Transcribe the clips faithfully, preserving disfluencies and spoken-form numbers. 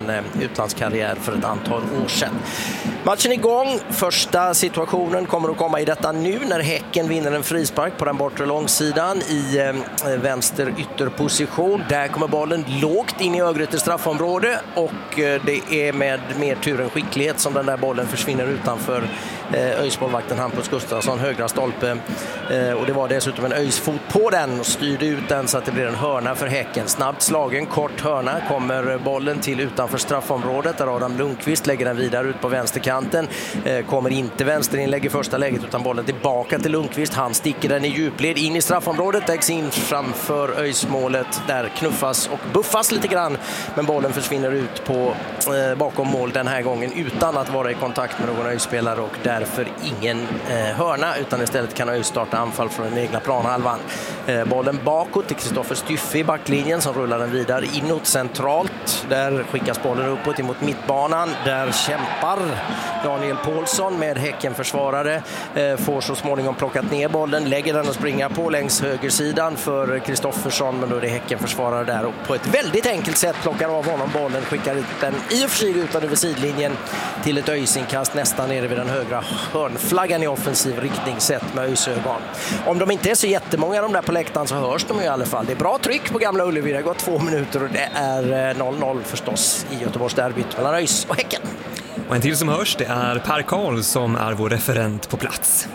sin utlandskarriär för ett antal år sedan. Matchen igång. Första situationen kommer att komma i detta nu när Häcken vinner en frispark på den bortre långsidan i eh, vänster ytterposition. Där kommer bollen lågt in i Örgryte straffområde och eh, det är med mer tur än skicklighet som den där bollen försvinner utanför eh, Öjsmålvakten Hampus Gustafsson, högra stolpe. Eh, och det var dessutom en Öjsfot på den och styrde ut den så att det blir en hörna för Häcken. Snabbt slagen, kort hörna, kommer bollen till utanför straffområdet där Adam Lundqvist lägger den vidare ut på vänsterkanten. Eh, kommer inte vänsterinlägg i första läget utan bollen tillbaka till Lundqvist. Han sticker den i djupled in i straffområdet, läggs in framför Öjsmålet. Där knuffas och buffas lite grann, men bollen försvinner ut på eh, bakom mål den här gången utan att vara i kontakt med någon Öjspelare och därför ingen eh, hörna, utan istället kan Öj starta anfall från den egna planhalvan. Eh, bollen bakåt till Kristoffer Styffe i backlinjen som rullar den vidare inåt centralt. Där skickas bollen uppåt emot mittbanan. Där kämpar Daniel Paulsson med Häckenförsvarare. Eh, får så småningom plockat ner bollen, lägger den och springa på längs högersidan för Kristoffersson, men då är det Häckenförsvarare där och på ett väldigt enkelt sätt plockar av honom bollen, skickar ut den i och för sig utan över sidlinjen till ett Öjsinkast nästan nere vid den högra hörnflaggan i offensiv riktning sett med Öjsögon. Om de inte är så jättemånga de där på läktaren så hörs de i alla fall. Det är bra tryck på Gamla Ullevi, det har gått två minuter och det är noll noll förstås i Göteborgs derbyt mellan Öjs och Häcken. Och en till som hörs, det är Per Karl som är vår referent på plats.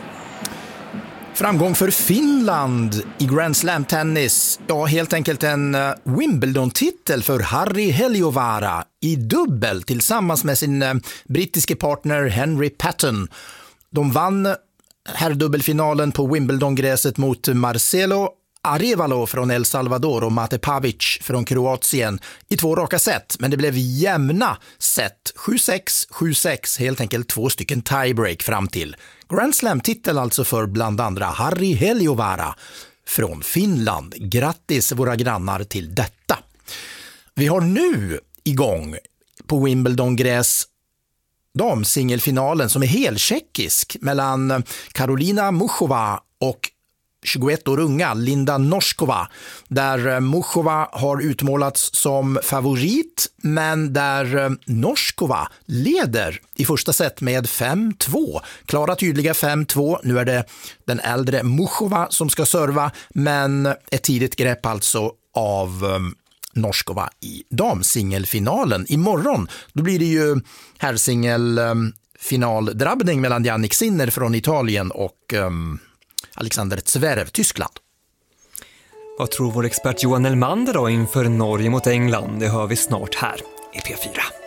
Framgång för Finland i Grand Slam tennis. Ja, helt enkelt en Wimbledon-titel för Harri Heliövaara i dubbel tillsammans med sin brittiske partner Henry Patton. De vann herrdubbelfinalen på Wimbledon-gräset mot Marcelo Arevalo från El Salvador och Mate Pavic från Kroatien i två raka set, men det blev jämna set, sju sex, sju sex, helt enkelt två stycken tiebreak fram till. Grand Slam-titel alltså för bland andra Harri Heliövaara från Finland. Grattis våra grannar till detta. Vi har nu igång på Wimbledon-gräs damsingelfinalen som är heltjeckisk mellan Karolina Muchova och tjugoett år unga Linda Noskova, där Muchova har utmålats som favorit, men där Noskova leder i första set med fem två. Klara tydliga fem två. Nu är det den äldre Muchova som ska serva, men ett tidigt grepp alltså av um, Noskova i damsingelfinalen. Imorgon då blir det ju herrsingelfinaldrabbning um, mellan Jannik Sinner från Italien och um, Alexander Zverev, Tyskland. Vad tror vår expert Johan Elmander då inför Norge mot England? Det hör vi snart här i P fyra.